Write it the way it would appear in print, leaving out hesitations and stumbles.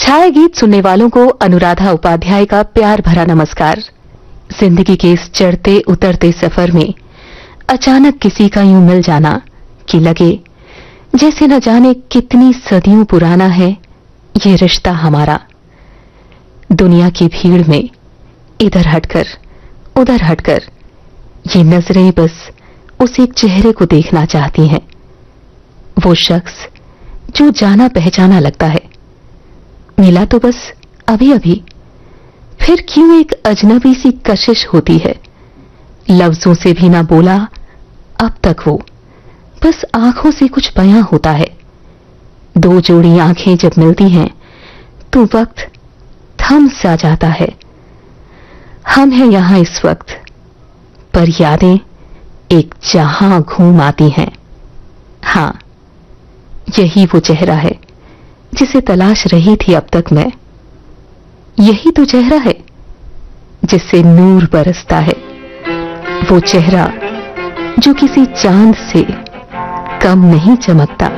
छाया गीत सुनने वालों को अनुराधा उपाध्याय का प्यार भरा नमस्कार। जिंदगी के इस चढ़ते उतरते सफर में अचानक किसी का यूं मिल जाना कि लगे जैसे न जाने कितनी सदियों पुराना है ये रिश्ता हमारा। दुनिया की भीड़ में इधर हटकर उधर हटकर ये नजरें बस उस एक चेहरे को देखना चाहती हैं, वो शख्स जो जाना पहचाना लगता है। मिला तो बस अभी अभी, फिर क्यों एक अजनबी सी कशिश होती है। लफ्जों से भी ना बोला अब तक वो, बस आंखों से कुछ बयां होता है। दो जोड़ी आंखें जब मिलती हैं तो वक्त थम सा जाता है। हम हैं यहां इस वक्त, पर यादें एक जहां घूम आती हैं। हां, यही वो चेहरा है जिसे तलाश रही थी अब तक मैं। यही तो चेहरा है जिससे नूर बरसता है, वो चेहरा जो किसी चांद से कम नहीं चमकता।